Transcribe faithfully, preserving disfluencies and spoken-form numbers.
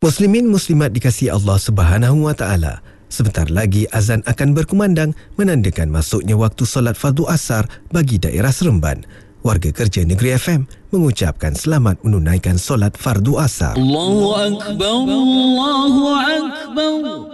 Muslimin muslimat dikasihi Allah Subhanahu wa taala. Sebentar lagi azan akan berkumandang menandakan masuknya waktu solat fardu asar bagi daerah Seremban. Warga kerja Negeri F M mengucapkan selamat menunaikan solat fardu asar. Allahu akbar, Allahu akbar.